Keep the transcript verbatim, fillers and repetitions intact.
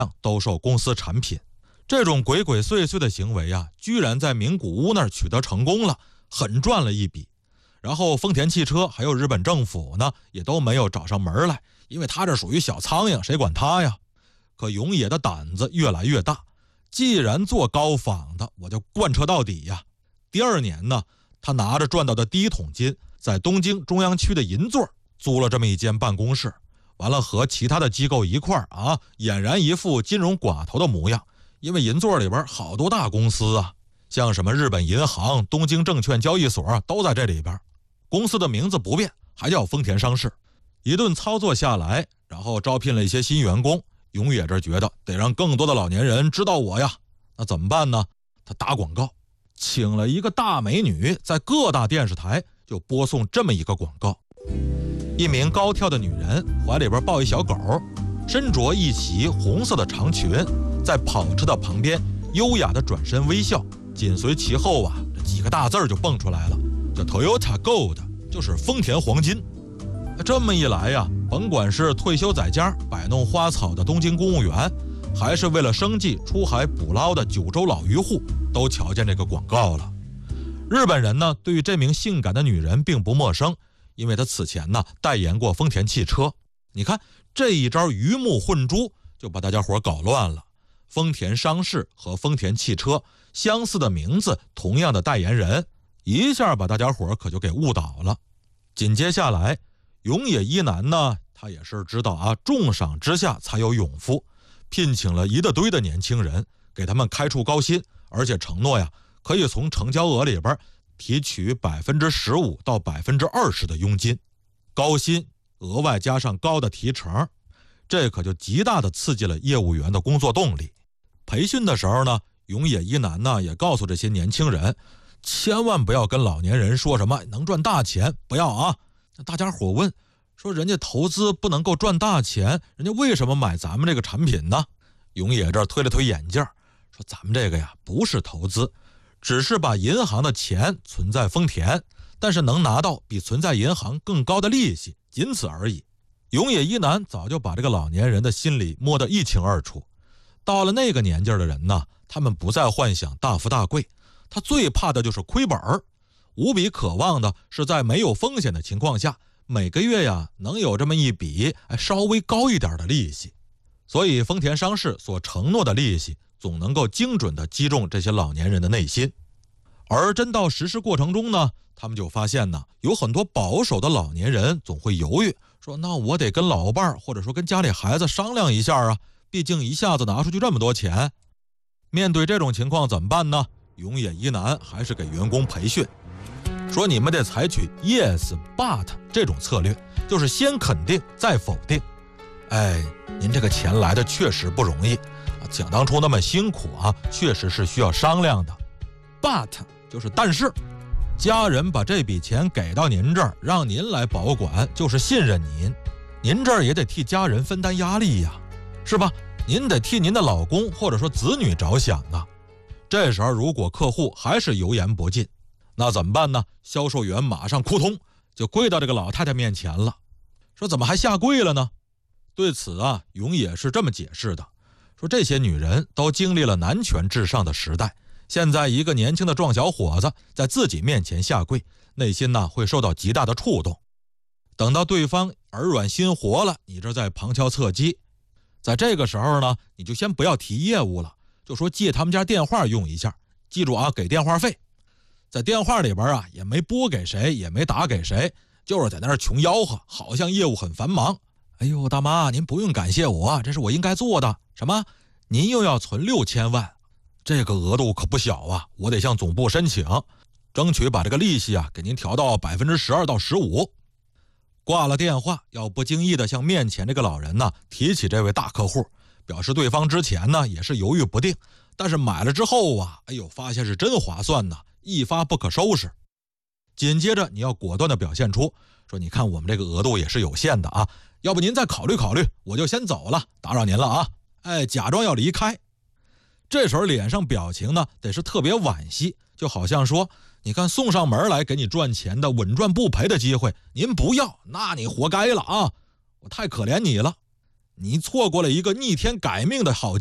兜售公司产品。这种鬼鬼祟祟的行为啊，居然在名古屋那儿取得成功了，狠赚了一笔。然后丰田汽车还有日本政府呢，也都没有找上门来，因为他这属于小苍蝇，谁管他呀？可永野的胆子越来越大，既然做高仿的，我就贯彻到底呀。第二年呢，他拿着赚到的第一桶金，在东京中央区的银座租了这么一间办公室，完了和其他的机构一块儿啊，俨然一副金融寡头的模样。因为银座里边好多大公司啊，像什么日本银行、东京证券交易所都在这里边。公司的名字不变，还叫丰田商事。一顿操作下来，然后招聘了一些新员工。永野这觉得得让更多的老年人知道我呀，那怎么办呢？他打广告，请了一个大美女，在各大电视台就播送这么一个广告：一名高挑的女人怀里边抱一小狗，身着一袭红色的长裙，在跑车的旁边优雅的转身微笑，紧随其后啊，这几个大字就蹦出来了，叫 Toyota Gold， 就是丰田黄金。这么一来呀，甭管是退休在家摆弄花草的东京公务员，还是为了生计出海捕捞的九州老渔户，都瞧见这个广告了。日本人呢，对于这名性感的女人并不陌生，因为她此前呢代言过丰田汽车。你看这一招鱼目混珠，就把大家伙搞乱了。丰田商事和丰田汽车相似的名字，同样的代言人，一下把大家伙可就给误导了。紧接下来，永野一男呢，他也是知道啊，重赏之下才有勇夫，聘请了一大堆的年轻人，给他们开出高薪，而且承诺呀，可以从成交额里边提取百分之十五到百分之二十的佣金，高薪额外加上高的提成，这可就极大的刺激了业务员的工作动力。培训的时候呢，永野一男呢也告诉这些年轻人，千万不要跟老年人说什么能赚大钱，不要啊。大家伙问说，人家投资不能够赚大钱，人家为什么买咱们这个产品呢？永野这推了推眼镜，说咱们这个呀不是投资，只是把银行的钱存在丰田，但是能拿到比存在银行更高的利息，仅此而已。永野一男早就把这个老年人的心理摸得一清二楚。到了那个年纪的人呢，他们不再幻想大富大贵，他最怕的就是亏本儿，无比渴望的是在没有风险的情况下，每个月呀能有这么一笔稍微高一点的利息。所以丰田商事所承诺的利息总能够精准地击中这些老年人的内心。而真到实施过程中呢，他们就发现呢，有很多保守的老年人总会犹豫，说那我得跟老伴儿或者说跟家里孩子商量一下啊，毕竟一下子拿出去这么多钱。面对这种情况怎么办呢？永野一男还是给员工培训，说你们得采取 yes but 这种策略，就是先肯定再否定。哎，您这个钱来的确实不容易，想当初那么辛苦啊，确实是需要商量的。but 就是但是，家人把这笔钱给到您这儿，让您来保管，就是信任您。您这儿也得替家人分担压力呀，是吧？您得替您的老公或者说子女着想啊。这时候如果客户还是油盐不进，那怎么办呢？销售员马上扑通就跪到这个老太太面前了，说怎么还下跪了呢？对此啊，永野是这么解释的，说这些女人都经历了男权至上的时代，现在一个年轻的壮小伙子在自己面前下跪，内心呢会受到极大的触动。等到对方耳软心活了，你这在旁敲侧击，在这个时候呢，你就先不要提业务了，就说借他们家电话用一下，记住啊，给电话费。在电话里边啊，也没拨给谁，也没打给谁，就是在那儿穷吆喝，好像业务很繁忙。哎呦，大妈，您不用感谢我，这是我应该做的。什么？您又要存六千万？这个额度可不小啊，我得向总部申请，争取把这个利息啊给您调到百分之十二到十五。挂了电话，要不经意的向面前这个老人呢提起这位大客户，表示对方之前呢也是犹豫不定，但是买了之后啊，哎呦，发现是真划算呐，一发不可收拾。紧接着你要果断的表现出，说你看我们这个额度也是有限的啊，要不您再考虑考虑，我就先走了，打扰您了啊。哎，假装要离开。这时候脸上表情呢得是特别惋惜，就好像说，你看送上门来给你赚钱的稳赚不赔的机会您不要，那你活该了啊，我太可怜你了。 你错过了一个逆天改命的好